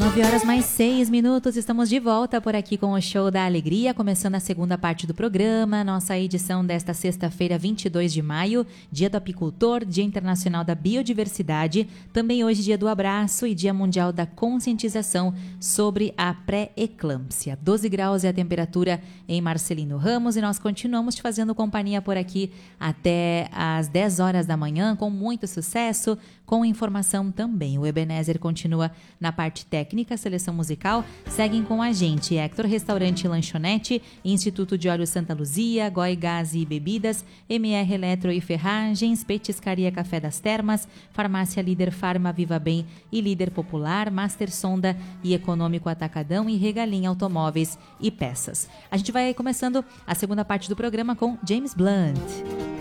9h mais 6, estamos de volta por aqui com o Show da Alegria, começando a segunda parte do programa, nossa edição desta sexta-feira, 22 de maio, Dia do Apicultor, Dia Internacional da Biodiversidade, também hoje Dia do Abraço e Dia Mundial da Conscientização sobre a Pré-Eclâmpsia. 12 graus é a temperatura em Marcelino Ramos e nós continuamos te fazendo companhia por aqui até às 10 horas da manhã, com muito sucesso, com informação também. O Ebenezer continua na parte técnica, seleção musical. Seguem com a gente Hector Restaurante e Lanchonete, Instituto de Óleo Santa Luzia, Goi Gás e Bebidas, MR Eletro e Ferragens, Petiscaria Café das Termas, Farmácia Líder Farma Viva Bem e Líder Popular, Master Sonda e Econômico Atacadão e Regalim Automóveis e Peças. A gente vai começando a segunda parte do programa com James Blunt.